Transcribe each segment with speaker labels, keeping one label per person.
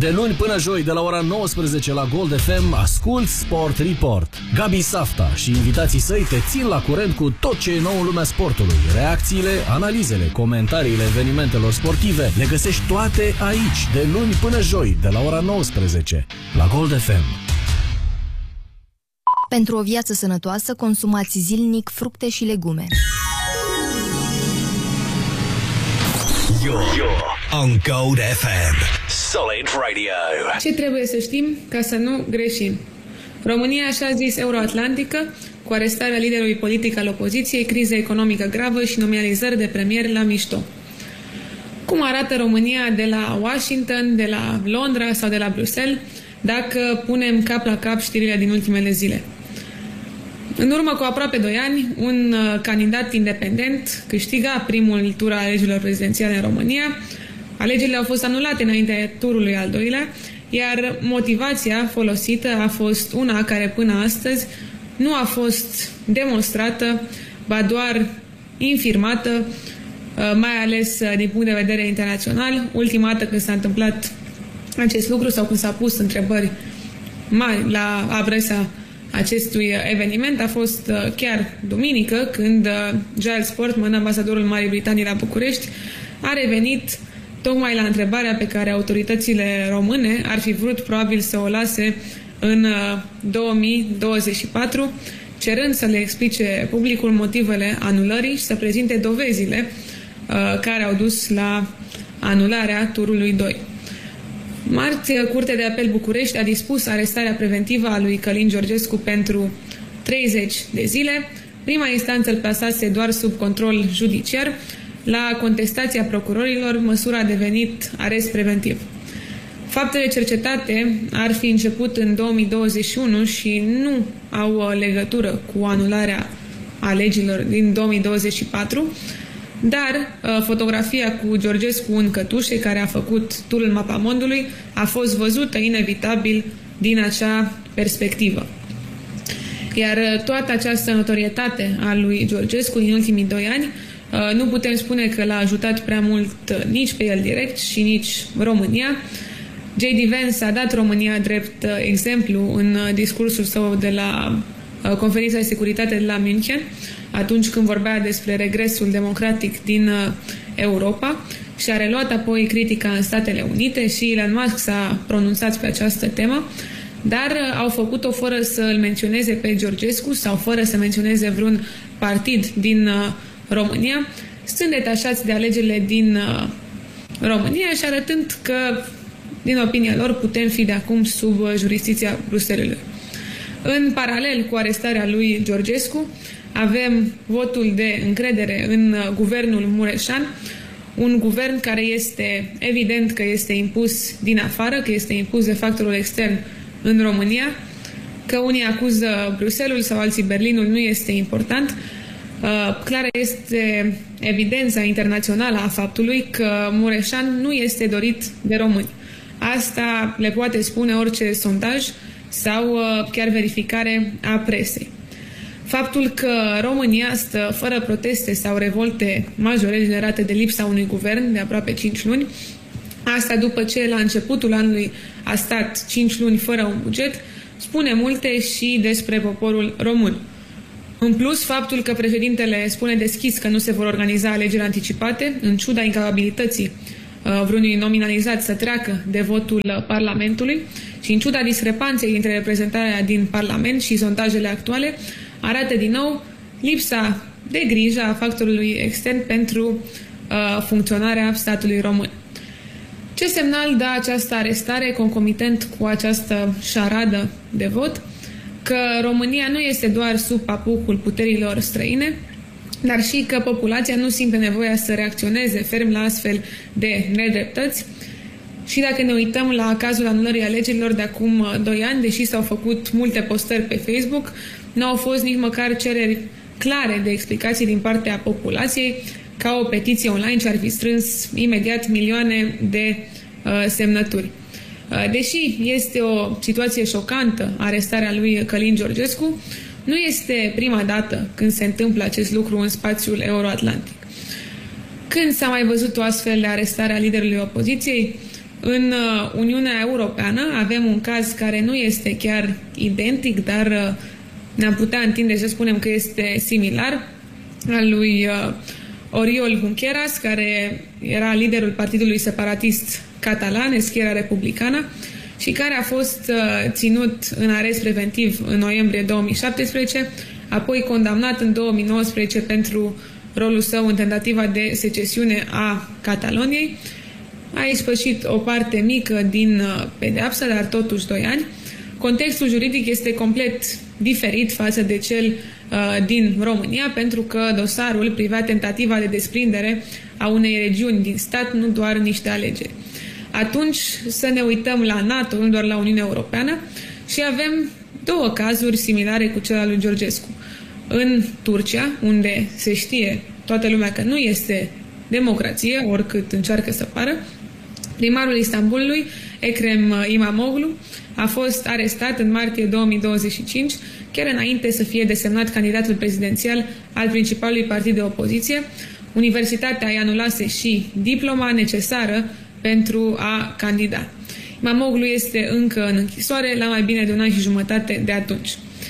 Speaker 1: De luni până joi, de la ora 19 la Gold FM, ascult Sport Report. Gabi Safta și invitații săi te țin la curent cu tot ce e nou în lumea sportului. Reacțiile, analizele, comentariile evenimentelor sportive, le găsești toate aici, de luni până joi, de la ora 19 la Gold FM.
Speaker 2: Pentru o viață sănătoasă, consumați zilnic fructe și legume.
Speaker 3: You're on Gold FM. Solid Radio.
Speaker 4: Ce trebuie să știm ca să nu greșim? România, așa zis euroatlantică, cu arestarea liderului politic al opoziției, criză economică gravă și nominalizări de premier la mișto. Cum arată România de la Washington, de la Londra sau de la Bruxelles, dacă punem cap la cap știrile din ultimele zile? În urmă cu aproape 2 ani, un candidat independent câștiga primul tur al alegerilor prezidențiale în România. Alegerile au fost anulate înaintea turului al doilea, iar motivația folosită a fost una care până astăzi nu a fost demonstrată, ba doar infirmată, mai ales din punct de vedere internațional. Ultima dată când s-a întâmplat acest lucru sau când s-a pus întrebări mari la adresa acestui eveniment a fost chiar duminică, când Giles Portman, ambasadorul Marii Britanii la București, a revenit tocmai la întrebarea pe care autoritățile române ar fi vrut probabil să o lase în 2024, cerând să le explice publicul motivele anulării și să prezinte dovezile care au dus la anularea turului 2. Marți, Curtea de Apel București a dispus arestarea preventivă a lui Călin Georgescu pentru 30 de zile. Prima instanță îl plasase doar sub control judiciar. La contestația procurorilor, măsura a devenit arest preventiv. Faptele cercetate ar fi început în 2021 și nu au legătură cu anularea alegerilor din 2024, dar fotografia cu Georgescu în cătușe, care a făcut turul mapamondului, a fost văzută inevitabil din acea perspectivă. Iar toată această notorietate a lui Georgescu din ultimii 2 ani nu putem spune că l-a ajutat prea mult nici pe el direct și nici România. J.D. Vance a dat România drept exemplu în discursul său de la conferința de securitate de la München, atunci când vorbea despre regresul democratic din Europa, și a reluat apoi critica în Statele Unite și Elon Musk s-a pronunțat pe această temă, dar au făcut-o fără să îl menționeze pe Georgescu sau fără să menționeze vreun partid din România, stând detașați de alegerile din România și arătând că, din opinia lor, putem fi de acum sub jurisdicția Bruxellesului. În paralel cu arestarea lui Georgescu, avem votul de încredere în guvernul Mureșan, un guvern care este evident că este impus din afară, că este impus de factorul extern în România, că unii acuză Bruxelles sau alții Berlinul, nu este important. Clară este evidența internațională a faptului că Mureșan nu este dorit de români. Asta le poate spune orice sondaj sau chiar verificare a presei. Faptul că România stă fără proteste sau revolte majore generate de lipsa unui guvern de aproape 5 luni, asta după ce la începutul anului a stat 5 luni fără un buget, spune multe și despre poporul român. În plus, faptul că președintele spune deschis că nu se vor organiza alegeri anticipate, în ciuda incapabilității vreunui nominalizat să treacă de votul Parlamentului și în ciuda discrepanței dintre reprezentarea din Parlament și sondajele actuale, arată din nou lipsa de grijă a factorului extern pentru funcționarea statului român. Ce semnal dă această arestare concomitent cu această șaradă de vot? Că România nu este doar sub papucul puterilor străine, dar și că populația nu simte nevoia să reacționeze ferm la astfel de nedreptăți. Și dacă ne uităm la cazul anulării alegerilor de acum 2 ani, deși s-au făcut multe postări pe Facebook, nu au fost nici măcar cereri clare de explicații din partea populației, ca o petiție online ce ar fi strâns imediat milioane de semnături. Deși este o situație șocantă arestarea lui Călin Georgescu, nu este prima dată când se întâmplă acest lucru în spațiul euroatlantic. Când s-a mai văzut o astfel de arestare a liderului opoziției? În Uniunea Europeană avem un caz care nu este chiar identic, dar ne-am putea întinde să spunem că este similar, al lui Oriol Junqueras, care era liderul partidului separatist catalan, Esquerra Republicana, și care a fost ținut în arest preventiv în noiembrie 2017, apoi condamnat în 2019 pentru rolul său în tentativa de secesiune a Cataloniei. A ispășit o parte mică din pedeapsă, dar totuși 2 ani. Contextul juridic este complet diferit față de cel din România, pentru că dosarul privea tentativa de desprindere a unei regiuni din stat, nu doar niște alegeri. Atunci să ne uităm la NATO, nu doar la Uniunea Europeană, și avem 2 cazuri similare cu cel al lui Georgescu. În Turcia, unde se știe toată lumea că nu este democrație, oricât încearcă să pară, primarul Istanbulului, Ekrem İmamoğlu, a fost arestat în martie 2025, chiar înainte să fie desemnat candidatul prezidențial al principalului partid de opoziție. Universitatea îi anulase și diploma necesară pentru a candida. İmamoğlu este încă în închisoare la mai bine de 1 an și jumătate de atunci.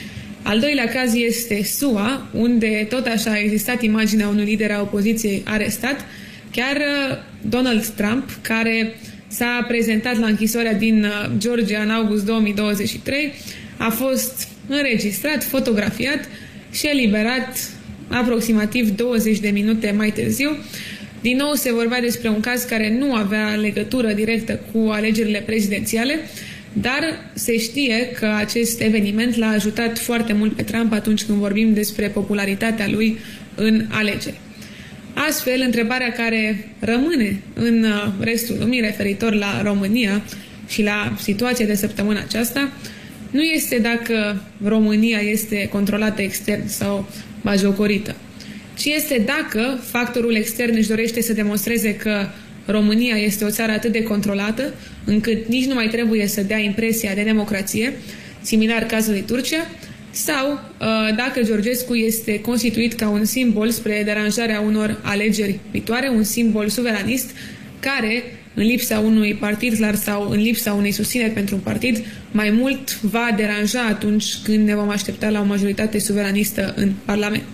Speaker 4: Al doilea caz este SUA, unde tot așa a existat imaginea unui lider a opoziției arestat, chiar Donald Trump, care s-a prezentat la închisoarea din Georgia în august 2023, a fost înregistrat, fotografiat și eliberat aproximativ 20 de minute mai târziu. Din nou se vorbea despre un caz care nu avea legătură directă cu alegerile prezidențiale, dar se știe că acest eveniment l-a ajutat foarte mult pe Trump atunci când vorbim despre popularitatea lui în alegeri. Astfel, întrebarea care rămâne în restul lumii referitor la România și la situația de săptămâna aceasta nu este dacă România este controlată extern sau bagiocorită, ci este dacă factorul extern își dorește să demonstreze că România este o țară atât de controlată încât nici nu mai trebuie să dea impresia de democrație, similar cazului Turcia, sau dacă Georgescu este constituit ca un simbol spre deranjarea unor alegeri viitoare, un simbol suveranist care, în lipsa unui partid clar sau în lipsa unei susțineri pentru un partid, mai mult va deranja atunci când ne vom aștepta la o majoritate suveranistă în Parlament.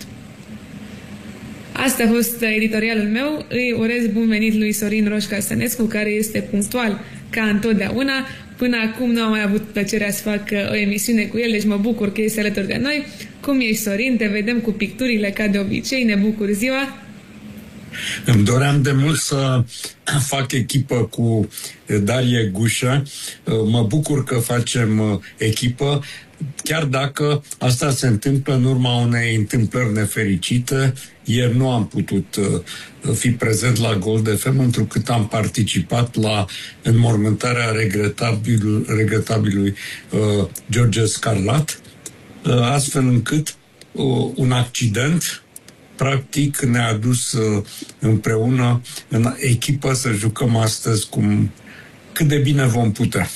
Speaker 4: Asta a fost editorialul meu. Îi urez bun venit lui Sorin Roșca Stănescu, care este punctual ca întotdeauna. Până acum nu am mai avut plăcerea să fac o emisiune cu el, deci mă bucur că este alături de noi. Cum ești, Sorin? Te vedem cu picturile ca de obicei. Ne bucur ziua!
Speaker 5: Îmi doream de mult să fac echipă cu Darie Gușă. Mă bucur că facem echipă, chiar dacă asta se întâmplă în urma unei întâmplări nefericite. Ieri nu am putut fi prezent la Gold FM, întrucât am participat la înmormântarea regretabilului George Scarlat, astfel încât un accident practic ne-a adus împreună în echipă să jucăm astăzi cât de bine vom putea.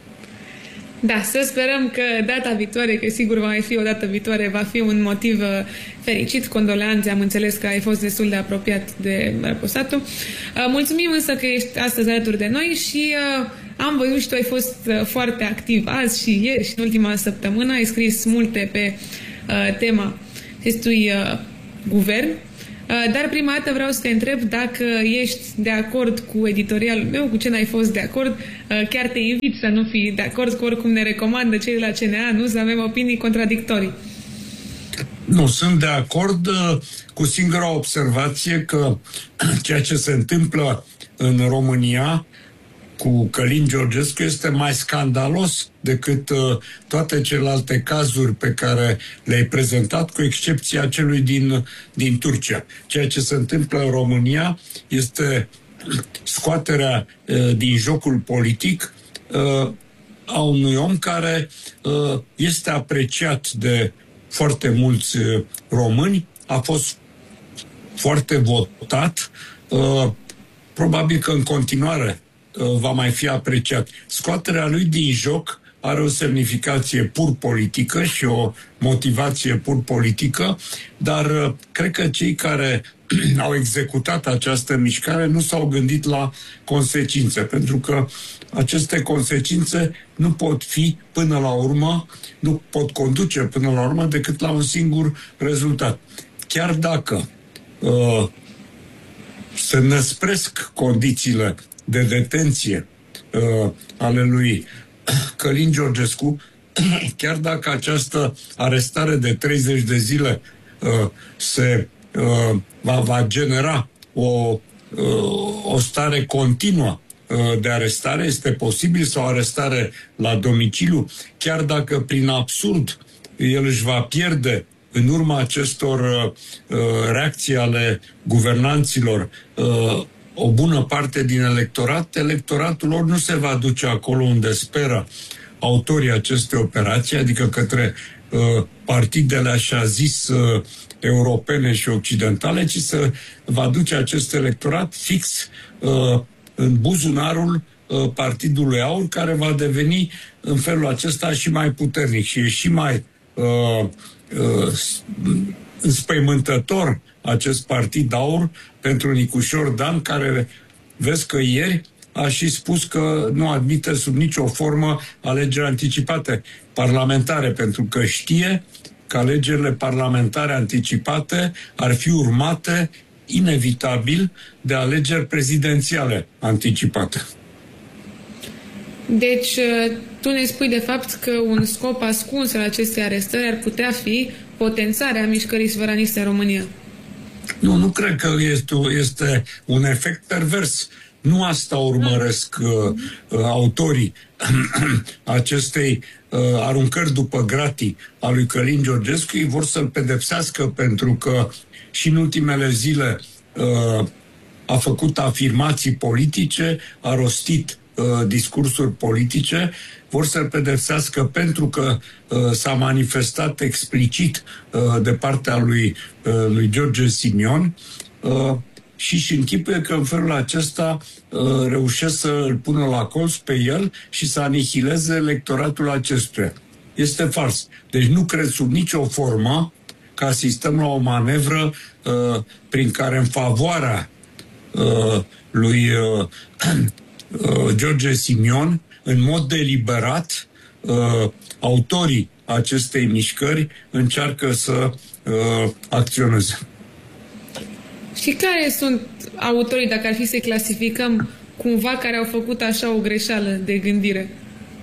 Speaker 4: Da, să sperăm că data viitoare, că sigur va mai fi o dată viitoare, va fi un motiv fericit. Condoleanțe, am înțeles că ai fost destul de apropiat de răposatul. Mulțumim însă că ești astăzi alături de noi și am văzut și tu ai fost foarte activ azi și ieri și în ultima săptămână. Ai scris multe pe tema acestui guvern. Dar prima dată vreau să te întreb dacă ești de acord cu editorialul meu, cu ce n-ai fost de acord. Chiar te invit să nu fii de acord, cu oricum ne recomandă cei de la CNA, nu să avem opinii contradictorii.
Speaker 5: Nu, sunt de acord cu singura observație că ceea ce se întâmplă în România cu Călin Georgescu este mai scandalos decât toate celelalte cazuri pe care le-ai prezentat, cu excepția celui din Turcia. Ceea ce se întâmplă în România este scoaterea din jocul politic a unui om care este apreciat de foarte mulți români, a fost foarte votat, probabil că în continuare va mai fi apreciat. Scoaterea lui din joc are o semnificație pur politică și o motivație pur politică, dar cred că cei care au executat această mișcare nu s-au gândit la consecințe, pentru că aceste consecințe nu pot fi până la urmă, nu pot conduce până la urmă decât la un singur rezultat. Chiar dacă se năspresc condițiile de detenție ale lui Călin Georgescu, chiar dacă această arestare de 30 de zile va genera o stare continuă de arestare, este posibil, sau arestare la domiciliu, chiar dacă prin absurd el își va pierde în urma acestor reacții ale guvernanților o bună parte din electorat, electoratul lor nu se va duce acolo unde speră autorii acestei operații, adică către partidele așa zis europene și occidentale, ci se va duce acest electorat fix în buzunarul Partidului Aur, care va deveni în felul acesta și mai puternic și e și mai înspăimântător acest Partid Aur pentru Nicușor Dan, care vezi că ieri a și spus că nu admite sub nicio formă alegeri anticipate parlamentare, pentru că știe că alegerile parlamentare anticipate ar fi urmate inevitabil de alegeri prezidențiale anticipate. Deci,
Speaker 4: tu ne spui de fapt că un scop ascuns al acestei arestări ar putea fi potențarea mișcării suveraniste în România. Nu cred că este un efect pervers. Nu asta urmăresc autorii
Speaker 5: acestei aruncări după gratii a lui Călin Georgescu. Ei vor să-l pedepsească pentru că și în ultimele zile a făcut afirmații politice, a rostit discursuri politice, vor să-l pedepsească pentru că s-a manifestat explicit de partea lui George Simion și închipuie că în felul acesta reușesc să îl pună la colț pe el și să anihileze electoratul acestuia. Este fals. Deci nu cred sub nicio formă că asistăm la o manevră prin care în favoarea lui George Simion, în mod deliberat, autorii acestei mișcări încearcă să acționeze. Și care sunt autorii, dacă ar fi să clasificăm cumva, care au făcut așa o greșeală de gândire?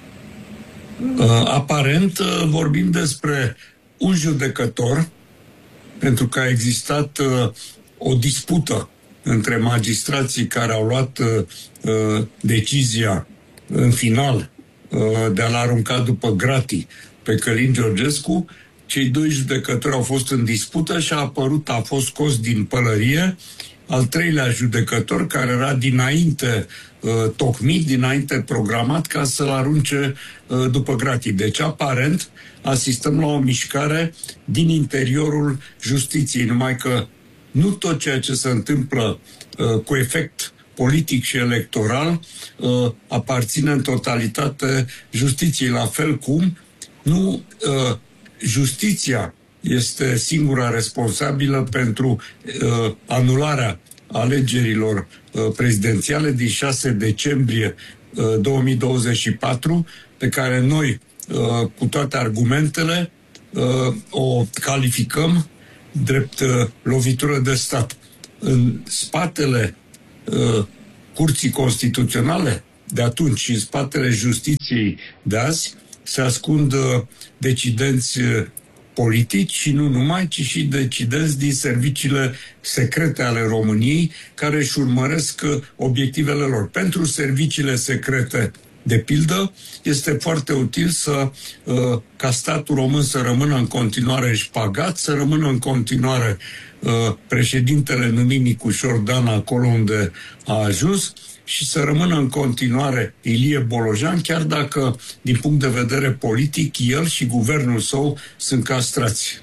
Speaker 5: Aparent vorbim despre un judecător, pentru că a existat o dispută între magistrații care au luat decizia în final de a-l arunca după gratii pe Călin Georgescu. Cei doi judecători au fost în dispută și a fost scos din pălărie al treilea judecător, care era dinainte tocmit, dinainte programat ca să-l arunce după gratii. Deci, aparent, asistăm la o mișcare din interiorul justiției, numai că nu tot ceea ce se întâmplă cu efect politic și electoral aparține în totalitate justiției, la fel cum nu justiția este singura responsabilă pentru anularea alegerilor prezidențiale din 6 decembrie 2024, pe care noi, cu toate argumentele, o calificăm drept lovitură de stat. În spatele Curții Constituționale de atunci și în spatele justiției de azi se ascund decidenți politici și nu numai, ci și decidenți din serviciile secrete ale României, care își urmăresc obiectivele lor. Pentru serviciile secrete, de pildă, este foarte util ca statul român să rămână în continuare șpagat, să rămână în continuare președintele numit Nicușor Dan acolo unde a ajuns și să rămână în continuare Ilie Bolojan, chiar dacă, din punct de vedere politic, el și guvernul său sunt castrați.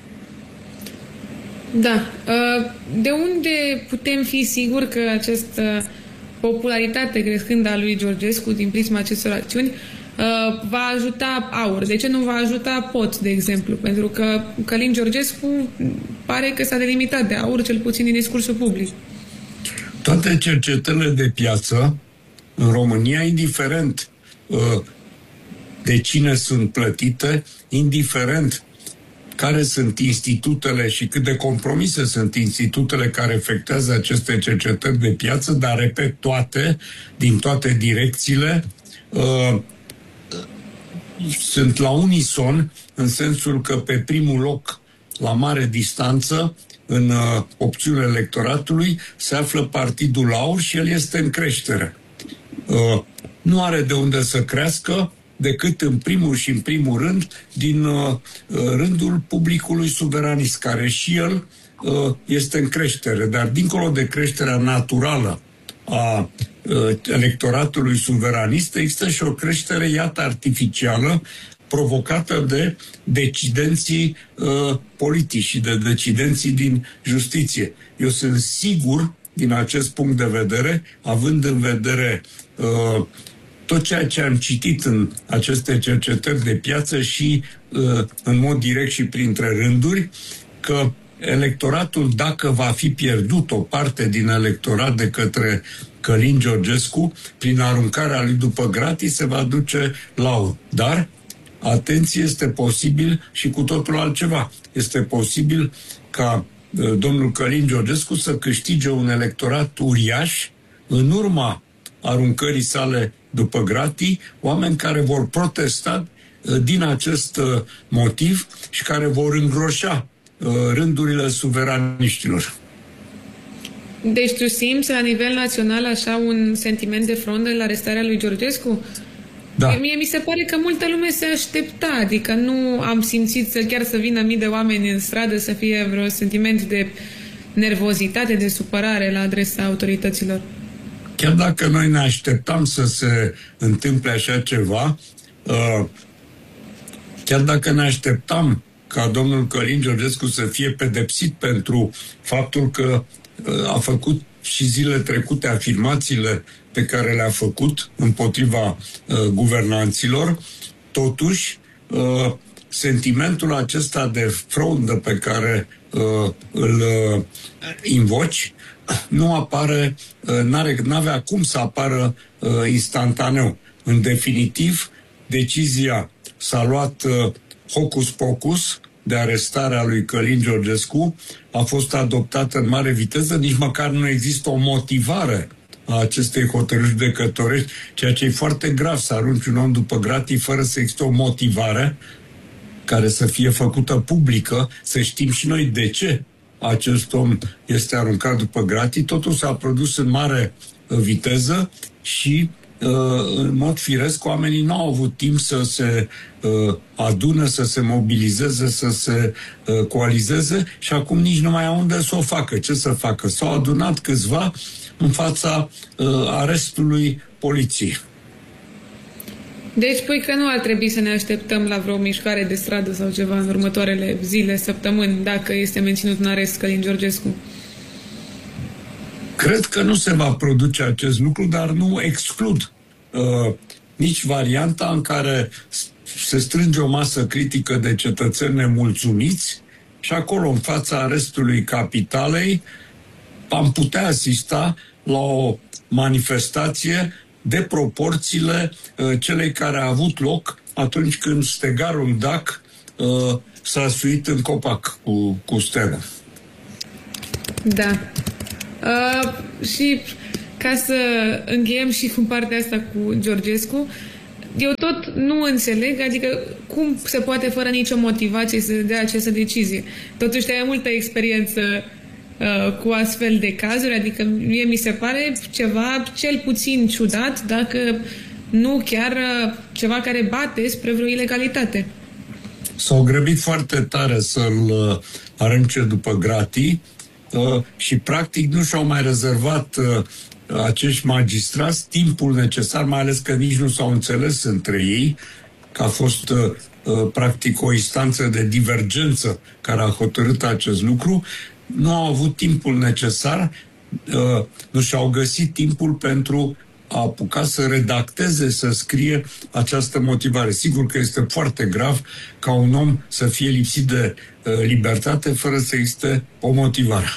Speaker 5: Da. De unde putem fi siguri că această popularitate crescândă a lui Georgescu din prisma acestor acțiuni
Speaker 4: va ajuta AUR? De ce nu va ajuta POT, de exemplu? Pentru că Călin Georgescu pare că s-a delimitat de AUR, cel puțin din discursul public.
Speaker 5: Toate cercetările de piață în România, indiferent de cine sunt plătite, indiferent care sunt institutele și cât de compromise sunt institutele care efectuează aceste cercetări de piață, dar, repet, toate, din toate direcțiile, sunt la unison, în sensul că pe primul loc, la mare distanță, în opțiunea electoratului, se află partidul AUR și el este în creștere. Nu are de unde să crească decât în primul și în primul rând din rândul publicului suveranist, care și el este în creștere. Dar dincolo de creșterea naturală a electoratului suveranist, există și o creștere, iată, artificială, provocată de decidenții politici și de decidenții din justiție. Eu sunt sigur, din acest punct de vedere, având în vedere tot ceea ce am citit în aceste cercetări de piață și în mod direct și printre rânduri, că electoratul, dacă va fi pierdut o parte din electorat de către Călin Georgescu, prin aruncarea lui după gratis, se va duce la AUR. Dar, atenție, este posibil și cu totul altceva. Este posibil ca domnul Călin Georgescu să câștige un electorat uriaș în urma aruncării sale după gratii, oameni care vor protesta din acest motiv și care vor îngroșa rândurile suveraniștilor.
Speaker 4: Deci tu simți la nivel național așa un sentiment de frondă la arestarea lui Georgescu?
Speaker 5: Da.
Speaker 4: Mie mi se pare că multă lume se aștepta, adică nu am simțit chiar să vină mii de oameni în stradă, să fie vreo sentiment de nervozitate, de supărare la adresa autorităților.
Speaker 5: Chiar dacă noi ne așteptam să se întâmple așa ceva, chiar dacă ne așteptam ca domnul Călin Georgescu să fie pedepsit pentru faptul că a făcut și zilele trecute afirmațiile pe care le-a făcut împotriva guvernanților, totuși sentimentul acesta de frondă pe care îl invoci nu apare, n-avea cum să apară instantaneu. În definitiv, decizia s-a luat hocus-pocus de arestarea lui Călin Georgescu, a fost adoptată în mare viteză, nici măcar nu există o motivare a acestei hotărâri judecătorești, ceea ce e foarte grav, să arunci un om după gratii fără să existe o motivare care să fie făcută publică, să știm și noi de ce acest om este aruncat după gratii. Totul s-a produs în mare viteză și în mod firesc, oamenii nu au avut timp să se adună, să se mobilizeze, să se coalizeze și acum nici nu mai au unde să o facă. Ce să facă? S-au adunat câțiva în fața arestului poliției.
Speaker 4: Deci spui că nu ar trebui să ne așteptăm la vreo mișcare de stradă sau ceva în următoarele zile, săptămâni, dacă este menținut în arest Călin Georgescu?
Speaker 5: Cred că nu se va produce acest lucru, dar nu exclud nici varianta în care se strânge o masă critică de cetățeni nemulțumiți și acolo, în fața arestului capitalei, am putea asista la o manifestație de proporțiile celei care a avut loc atunci când stegarul Dac s-a suit în copac cu stena.
Speaker 4: Da. Și ca să încheiem și cu partea asta cu Georgescu, eu tot nu înțeleg, adică cum se poate fără nicio motivație să dea această decizie. Totuși ai multă experiență cu astfel de cazuri, adică mie mi se pare ceva cel puțin ciudat, dacă nu chiar ceva care bate spre vreo ilegalitate.
Speaker 5: S-au grăbit foarte tare să-l arunce după gratii și practic nu și-au mai rezervat acești magistrați timpul necesar, mai ales că nici nu s-au înțeles între ei, că a fost practic o instanță de divergență care a hotărât acest lucru. Nu au avut timpul necesar, nu și-au găsit timpul pentru a apucat să redacteze, să scrie această motivare. Sigur că este foarte grav ca un om să fie lipsit de libertate fără să existe o motivare.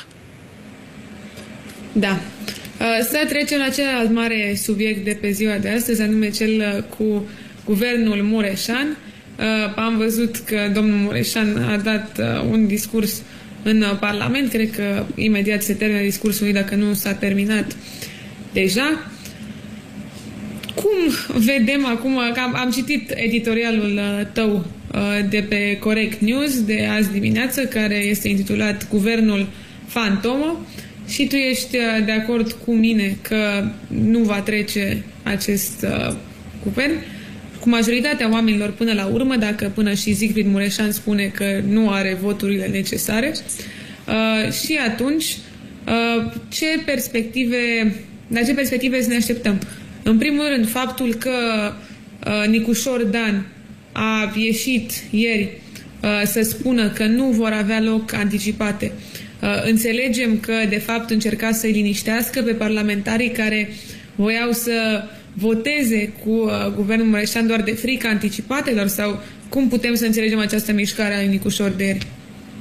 Speaker 4: Da. Să trecem la celălalt mare subiect de pe ziua de astăzi, anume cel cu guvernul Mureșan. Am văzut că domnul Mureșan a dat un discurs în Parlament. Cred că imediat se termină discursul lui, dacă nu s-a terminat deja. Cum vedem acum, că am citit editorialul tău de pe Corect News de azi dimineață, care este intitulat Guvernul Fantomă, și tu ești de acord cu mine că nu va trece acest guvern, cu majoritatea oamenilor până la urmă, dacă până și Siegfried Mureșan spune că nu are voturile necesare. Și atunci, la ce perspective să ne așteptăm? În primul rând, faptul că Nicușor Dan a ieșit ieri să spună că nu vor avea loc anticipate. Înțelegem că, de fapt, încerca să-i liniștească pe parlamentarii care voiau să voteze cu guvernul Mureșan doar de frică anticipatelor, sau cum putem să înțelegem această mișcare a lui Nicușor de ieri?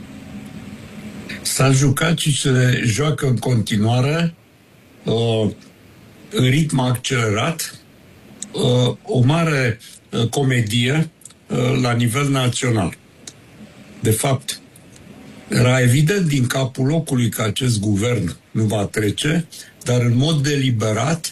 Speaker 5: S-a jucat și se joacă în continuare în ritm accelerat o mare comedie la nivel național. De fapt, era evident din capul locului că acest guvern nu va trece, dar în mod deliberat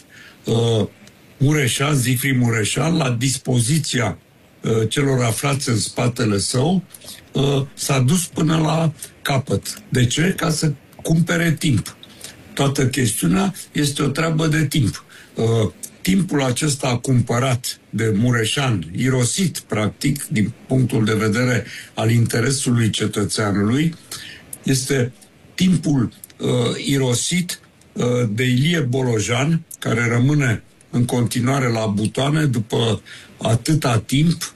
Speaker 5: Mureșan, Siegfried Mureșan, la dispoziția celor aflați în spatele său, s-a dus până la capăt. De ce? Ca să cumpere timp. Toată chestiunea este o treabă de timp. Timpul acesta cumpărat de Mureșan, irosit, practic, din punctul de vedere al interesului cetățeanului, este timpul irosit de Ilie Bolojan, care rămâne în continuare la butoane după atâta timp,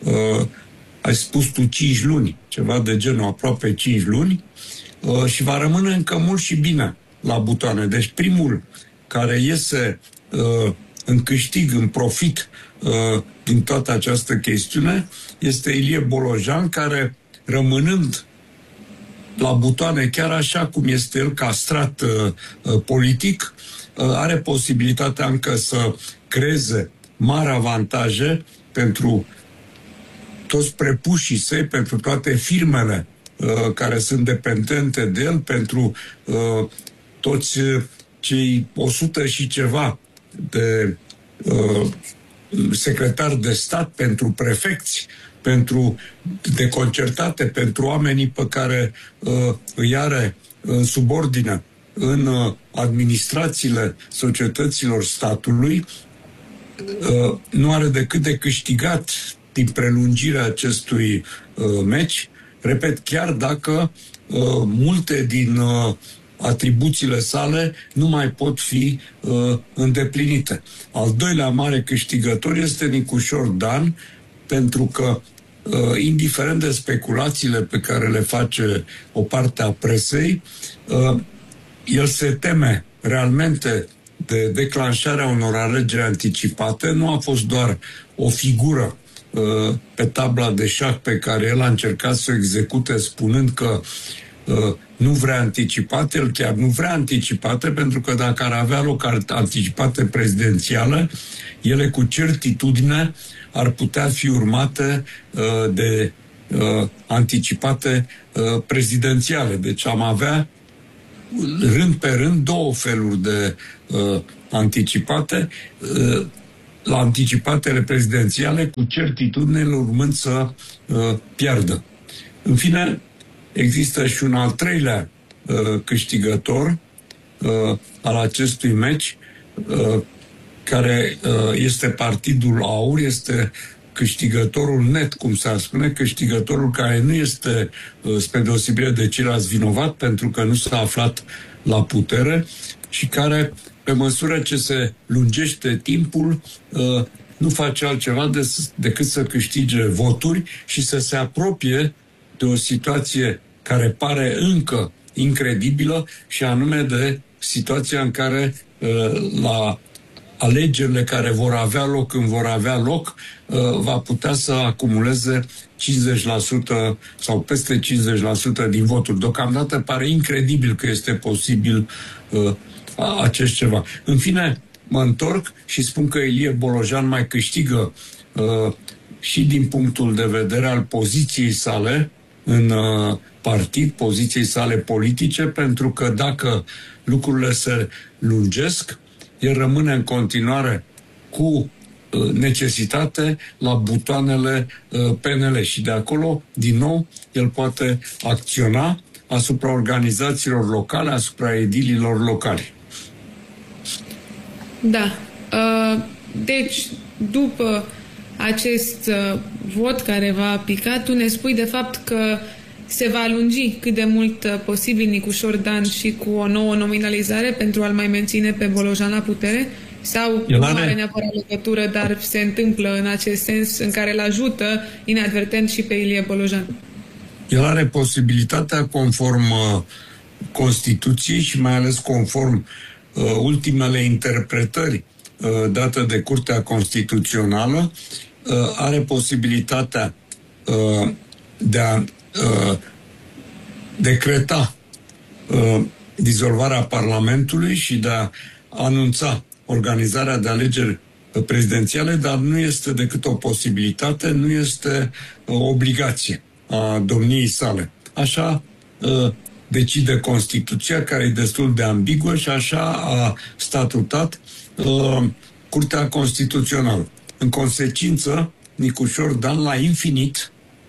Speaker 5: ai spus tu 5 luni, ceva de genul, aproape 5 luni, și va rămâne încă mult și bine la butoane. Deci primul care iese în câștig, în profit din toată această chestiune este Ilie Bolojan, care, rămânând la butoane chiar așa cum este el castrat politic, are posibilitatea încă să creeze mari avantaje pentru toți prepușii săi, pentru toate firmele care sunt dependente de el, pentru toți cei 100 și ceva de secretari de stat, pentru prefecți, pentru deconcertate, pentru oamenii pe care îi are în subordine în administrațiile societăților statului, nu are decât de câștigat din prelungirea acestui meci. Repet, chiar dacă multe din atribuțiile sale nu mai pot fi îndeplinite. Al doilea mare câștigător este Nicușor Dan, pentru că, indiferent de speculațiile pe care le face o parte a presei, el se teme realmente de declanșarea unor alegeri anticipate. Nu a fost doar o figură pe tabla de șah pe care el a încercat să o execute spunând că nu vrea anticipate, el chiar nu vrea anticipate, pentru că dacă ar avea loc anticipate prezidențiale, ele cu certitudine ar putea fi urmate de anticipate prezidențiale. Deci am avea rând pe rând două feluri de anticipate, la anticipatele prezidențiale cu certitudine urmând să piardă. În fine, există și un al treilea câștigător al acestui meci, care este Partidul Aur, este câștigătorul net, cum s-ar spune, câștigătorul care nu este, spre deosebire de ceilalți, vinovat pentru că nu s-a aflat la putere și care, pe măsură ce se lungește timpul, nu face altceva decât să câștige voturi și să se apropie de o situație care pare încă incredibilă, și anume de situația în care la alegerile care vor avea loc când vor avea loc, va putea să acumuleze 50% sau peste 50% din voturi. Deocamdată pare incredibil că este posibil acest ceva. În fine, mă întorc și spun că Ilie Bolojan mai câștigă și din punctul de vedere al poziției sale în partid, poziției sale politice, pentru că dacă lucrurile se lungesc, el rămâne în continuare cu necesitate la butoanele PNL și de acolo, din nou, el poate acționa asupra organizațiilor locale, asupra edililor locali.
Speaker 4: Da. Deci, după acest vot care va pica, tu ne spui de fapt că se va lungi cât de mult posibil Nicușor Dan și cu o nouă nominalizare pentru a-l mai menține pe Bolojan la putere? Sau nu are neapărat legătură, dar se întâmplă în acest sens în care îl ajută inadvertent și pe Ilie Bolojan?
Speaker 5: El are posibilitatea, conform Constituției și mai ales conform ultimele interpretări date de Curtea Constituțională, are posibilitatea de a decreta dizolvarea Parlamentului și de a anunța organizarea de alegeri prezidențiale, dar nu este decât o posibilitate, nu este o obligație a domniei sale. Așa decide Constituția, care e destul de ambiguă, și așa a statutat Curtea Constituțională. În consecință, Nicușor Dan, la infinit,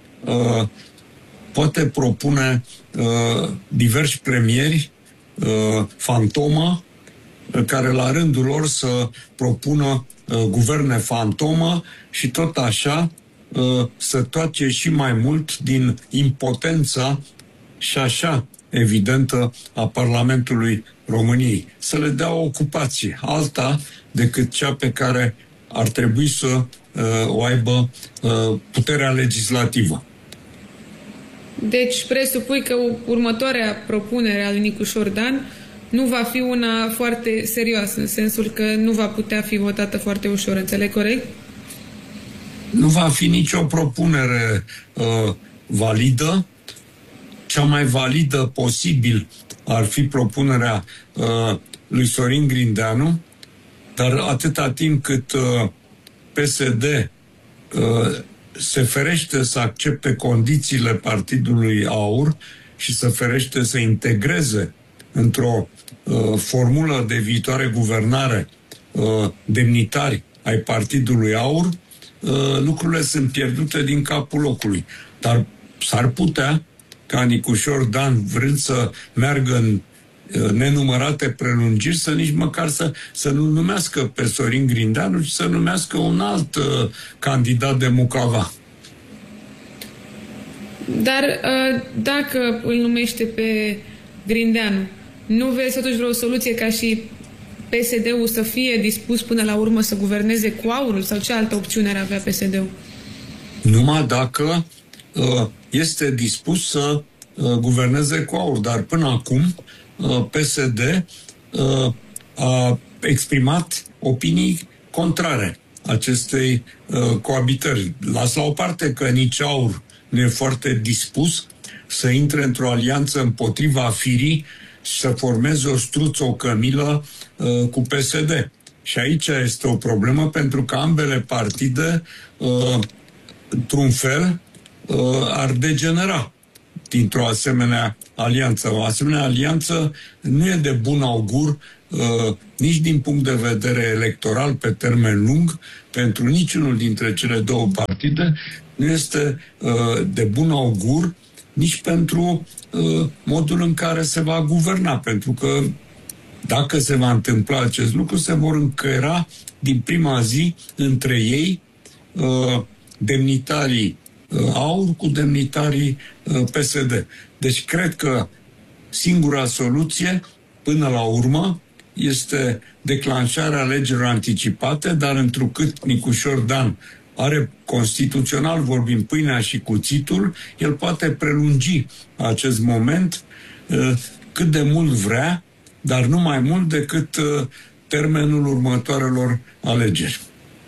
Speaker 5: poate propune diversi premieri fantomă, care la rândul lor să propună guverne fantomă și tot așa să toace și mai mult din impotența și așa evidentă a Parlamentului României. Să le dea o ocupație alta decât cea pe care ar trebui să o aibă puterea legislativă.
Speaker 4: Deci presupui că următoarea propunere a lui Nicușor Dan nu va fi una foarte serioasă, în sensul că nu va putea fi votată foarte ușor, înțeleg corect?
Speaker 5: Nu va fi nicio propunere validă. Cea mai validă posibil ar fi propunerea lui Sorin Grindeanu, dar atâta timp cât PSD se ferește să accepte condițiile Partidului Aur și se ferește să integreze într-o formulă de viitoare guvernare demnitari ai Partidului Aur, lucrurile sunt pierdute din capul locului. Dar s-ar putea ca Nicușor Dan, vrând să meargă în nenumărate prelungiri, să nici măcar să nu numească pe Sorin Grindeanu, ci să numească un alt candidat de Mucava.
Speaker 4: Dar dacă îl numește pe Grindeanu, nu vezi totuși vreo soluție ca și PSD-ul să fie dispus până la urmă să guverneze cu Aurul? Sau ce altă opțiune ar avea PSD-ul?
Speaker 5: Numai dacă este dispus să guverneze cu Aur. Dar până acum PSD a exprimat opinii contrare acestei coabitări. Las la o parte că nici Aur nu e foarte dispus să intre într-o alianță împotriva firii și să formeze o struță, o cămilă cu PSD. Și aici este o problemă, pentru că ambele partide, într-un fel, ar degenera dintr-o asemenea alianță. O asemenea alianță nu e de bun augur nici din punct de vedere electoral pe termen lung pentru niciunul dintre cele două partide, nu este de bun augur nici pentru modul în care se va guverna, pentru că dacă se va întâmpla acest lucru, se vor încăra din prima zi între ei demnitarii Aur cu demnitarii PSD. Deci cred că singura soluție până la urmă este declanșarea alegerilor anticipate, dar întrucât Nicușor Dan are, constituțional vorbind, pâinea și cuțitul, el poate prelungi acest moment cât de mult vrea, dar nu mai mult decât termenul următoarelor alegeri.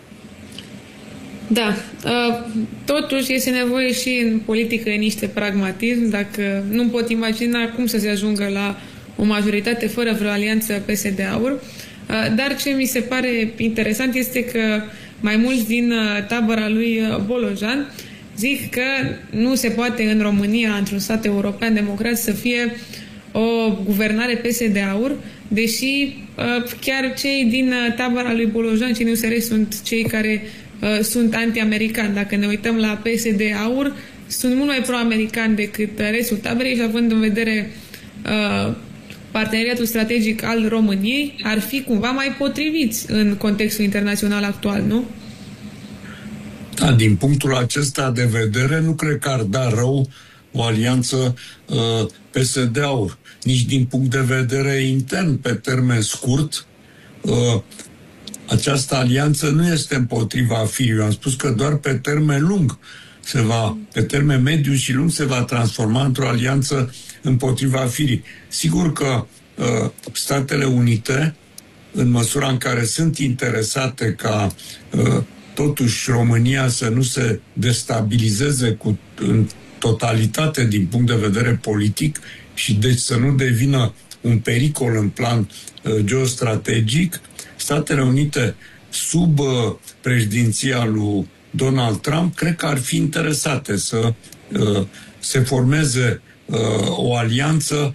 Speaker 4: Da, totuși este nevoie și în politică niște pragmatism, dacă nu pot imagina cum să se ajungă la o majoritate fără vreo alianță PSD-AUR, dar ce mi se pare interesant este că mai mulți din tabăra lui Bolojan zic că nu se poate în România, într-un stat european democrat, să fie o guvernare PSD-AUR, deși chiar cei din tabăra lui Bolojan și USR sunt cei care sunt anti-americani. Dacă ne uităm la PSD-AUR, sunt mult mai pro-americani decât restul taberei și având în vedere parteneriatul strategic al României, ar fi cumva mai potriviți în contextul internațional actual, nu?
Speaker 5: Da, din punctul acesta de vedere, nu cred că ar da rău o alianță PSD-AUR. Nici din punct de vedere intern, pe termen scurt, această alianță nu este împotriva firii. Eu am spus că doar pe termen lung pe termen mediu și lung se va transforma într-o alianță împotriva firii. Sigur că Statele Unite, în măsura în care sunt interesate ca totuși România să nu se destabilizeze în totalitate din punct de vedere politic și deci să nu devină un pericol în plan geostrategic, Statele Unite, sub președinția lui Donald Trump, cred că ar fi interesate să se formeze o alianță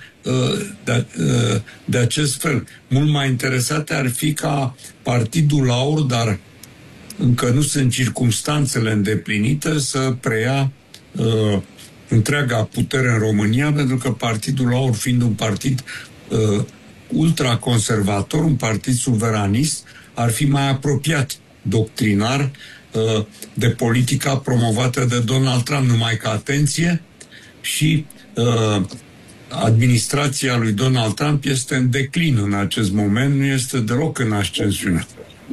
Speaker 5: de acest fel. Mult mai interesate ar fi ca Partidul AUR, dar încă nu sunt circumstanțele îndeplinite, să preia întreaga putere în România, pentru că Partidul AUR, fiind un partid ultraconservator, un partid suveranist, ar fi mai apropiat doctrinar de politica promovată de Donald Trump. Numai că, atenție, și administrația lui Donald Trump este în declin în acest moment, nu este deloc în ascensiune.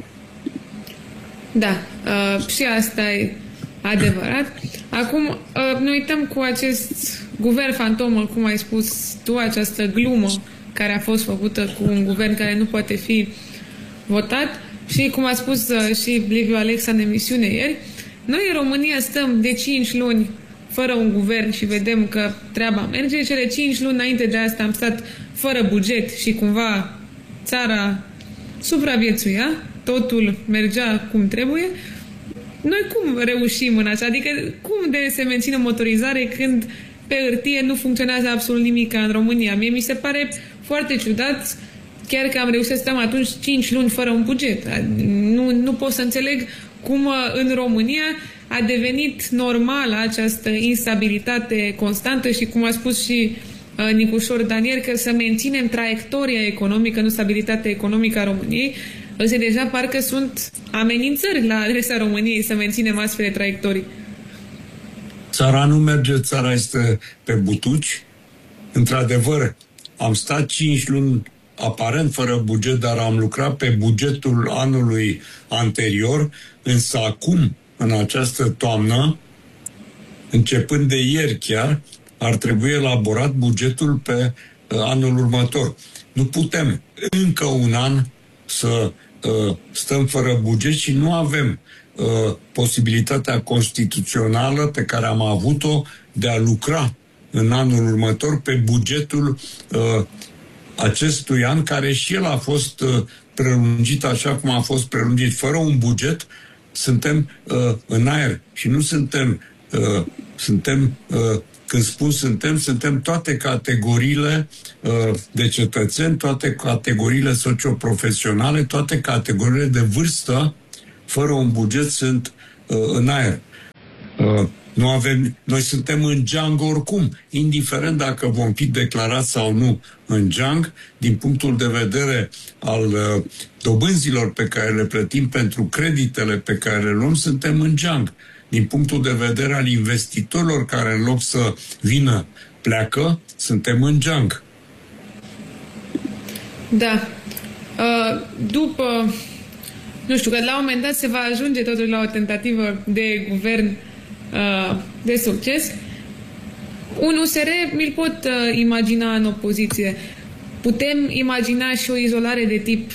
Speaker 4: Da, și asta e adevărat. Acum, ne uităm cu acest guvern fantomă, cum ai spus tu, această glumă care a fost făcută cu un guvern care nu poate fi votat și, cum a spus și Liviu Alexa în emisiune ieri, noi în România stăm de 5 luni fără un guvern și vedem că treaba merge. Cele 5 luni înainte de asta am stat fără buget și cumva țara supraviețuia, totul mergea cum trebuie. Noi cum reușim în așa? Adică cum de se menține motorizare când pe hârtie nu funcționează absolut nimic în România? Mie mi se pare foarte ciudat, chiar că am reușit să stăm atunci 5 luni fără un buget. Nu pot să înțeleg cum în România a devenit normală această instabilitate constantă și, cum a spus și Nicușor Daniel, că să menținem traiectoria economică, nu stabilitatea economică a României, însă deja parcă sunt amenințări la adresa României să menținem astfel de traiectorii.
Speaker 5: Țara nu merge, țara este pe butuci. Într-adevăr, am stat 5 luni aparent fără buget, dar am lucrat pe bugetul anului anterior, însă acum, în această toamnă, începând de ieri chiar, ar trebui elaborat bugetul pe anul următor. Nu putem încă un an să stăm fără buget și nu avem posibilitatea constituțională pe care am avut-o de a lucra în anul următor pe bugetul acestui an, care și el a fost prelungit așa cum a fost prelungit. Fără un buget suntem în aer și nu suntem când spun suntem toate categoriile de cetățeni, toate categoriile socioprofesionale, toate categoriile de vârstă, fără un buget sunt în aer. Noi suntem în geang oricum, indiferent dacă vom fi declarați sau nu în geang, din punctul de vedere al dobânzilor pe care le plătim pentru creditele pe care le luăm, suntem în geang. Din punctul de vedere al investitorilor care în loc să vină pleacă, suntem în geang.
Speaker 4: Da. După, nu știu, că la un moment dat se va ajunge totuși la o tentativă de guvern de succes. Un USR mi-l pot imagina în opoziție. Putem imagina și o izolare de tip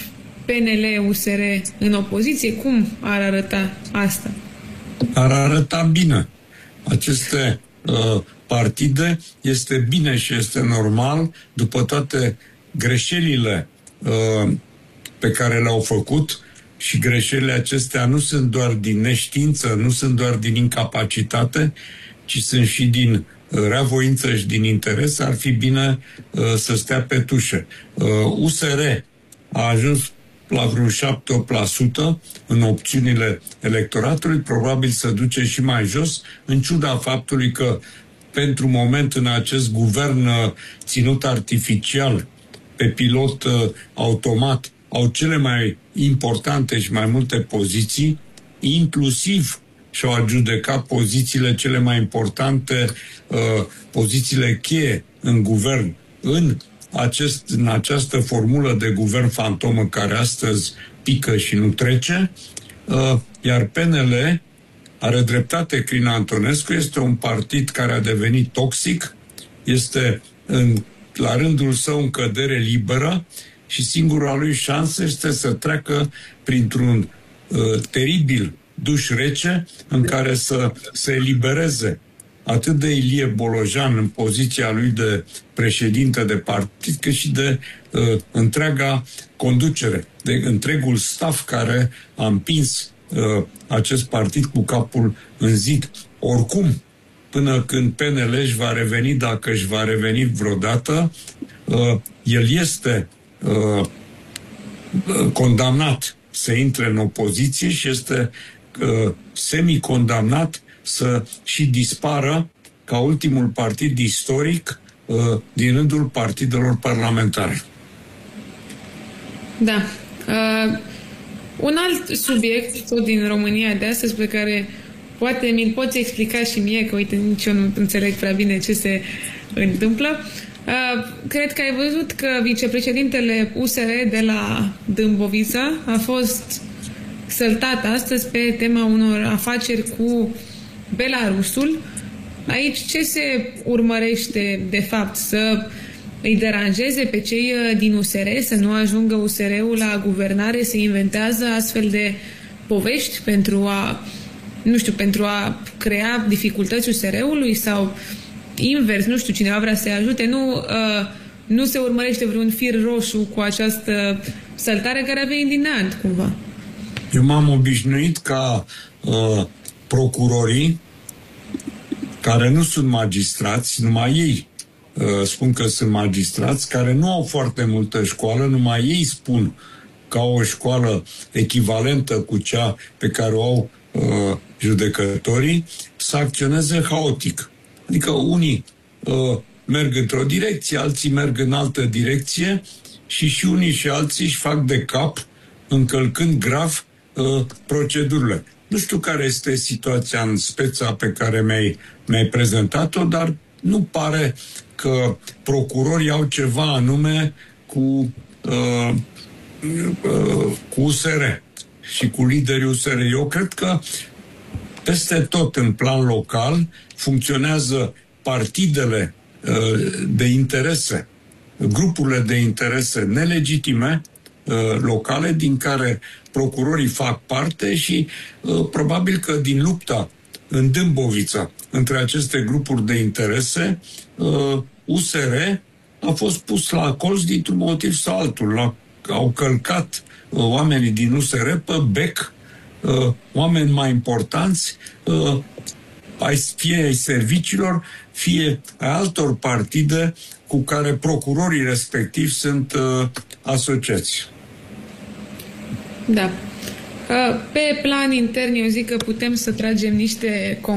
Speaker 4: PNL-USR în opoziție? Cum ar arăta asta?
Speaker 5: Ar arăta bine. Aceste partide, este bine și este normal, după toate greșelile pe care le-au făcut, și greșelile acestea nu sunt doar din neștiință, nu sunt doar din incapacitate, ci sunt și din reavoință și din interes, ar fi bine să stea pe tușă. USR a ajuns la vreun 7-8% în opțiunile electoratului, probabil să duce și mai jos, în ciuda faptului că pentru moment în acest guvern ținut artificial, pe pilot automat, au cele mai importante și mai multe poziții, inclusiv și-au adjudecat pozițiile cele mai importante, pozițiile cheie în guvern, în această formulă de guvern fantomă care astăzi pică și nu trece, iar PNL, are dreptate Crina Antonescu, este un partid care a devenit toxic, este la rândul său în cădere liberă și singura lui șansă este să treacă printr-un teribil duș rece în care să se elibereze atât de Ilie Bolojan în poziția lui de președinte de partid, cât și de întreaga conducere, de întregul staff care a împins acest partid cu capul în zid. Oricum, până când PNL își va reveni, dacă își va reveni vreodată, el este condamnat să intre în opoziție și este semi-condamnat să și dispară ca ultimul partid istoric din rândul partidelor parlamentare.
Speaker 4: Da. Un alt subiect, tot din România de astăzi, pe care poate mi-l poți explica și mie, că uite, nici eu nu înțeleg prea bine ce se întâmplă. Cred că ai văzut că vicepreședintele USR de la Dâmbovița a fost săltat astăzi pe tema unor afaceri cu Belarusul. Aici ce se urmărește de fapt? Să îi deranjeze pe cei din USR, să nu ajungă USR-ul la guvernare, să inventează astfel de povești pentru a, nu știu, pentru a crea dificultăți USR-ului sau invers, nu știu, cineva vrea să-i ajute, nu se urmărește vreun fir roșu cu această săltare care a venit din neant, cumva.
Speaker 5: Eu m-am obișnuit ca procurorii, care nu sunt magistrați, numai ei spun că sunt magistrați, care nu au foarte multă școală, numai ei spun că au o școală echivalentă cu cea pe care o au judecătorii, să acționeze haotic. Adică unii merg într-o direcție, alții merg în altă direcție și unii și alții își fac de cap, încălcând grav procedurile. Nu știu care este situația în speța pe care mi-ai prezentat-o, dar nu pare că procurorii au ceva anume cu USR și cu liderii USR. Eu cred că peste tot în plan local funcționează partidele de interese, grupurile de interese nelegitime locale, din care procurorii fac parte și probabil că din lupta în Dâmbovița între aceste grupuri de interese, USR a fost pus la colț dintr-un motiv sau altul. Au călcat oamenii din USR pe bec, oameni mai importanți, fie ai serviciilor, fie ai altor partide cu care procurorii respectivi sunt asociați.
Speaker 4: Da. Pe plan intern, eu zic că putem să tragem niște